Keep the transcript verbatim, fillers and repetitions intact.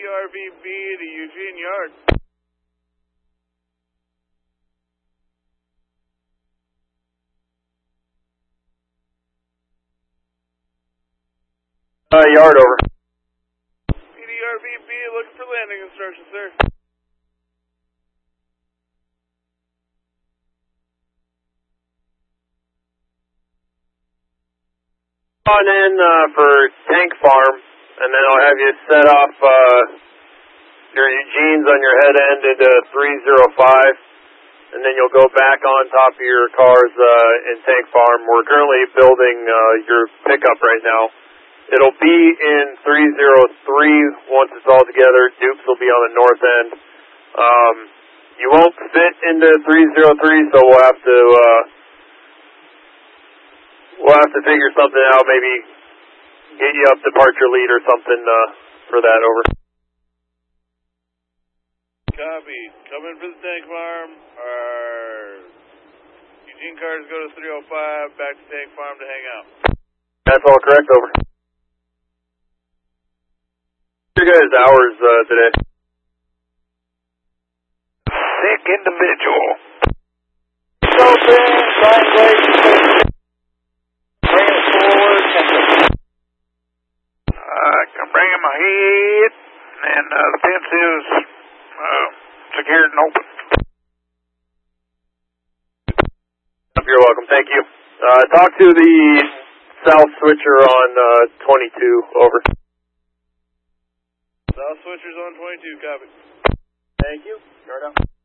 R V B to Eugene Yard. Uh, yard over. P D R V B looking for landing instructions, sir. On in uh, for Tank Farm, and then I'll have you set off uh, your Eugenes on your head end into three zero five, and then you'll go back on top of your cars uh, in Tank Farm. We're currently building uh, your pickup right now. It'll be in three zero three once it's all together. Dukes will be on the north end. Um, you won't fit into three zero three, so we'll have to... Uh, We'll have to figure something out, maybe get you up departure lead or something uh, for that, over. Copy. Coming for the Tank Farm. Our Eugene cars go to three oh five, back to Tank Farm to hang out. That's all correct, over. Your guys' hours uh, today? Sick individual. Open, sideways, Uh, I'm bringing my head, and uh, the fence is uh, secured and open. You're welcome, thank you. Uh, talk to the south switcher on uh, twenty-two, over. South switcher's on twenty-two, copy. Thank you. Start out.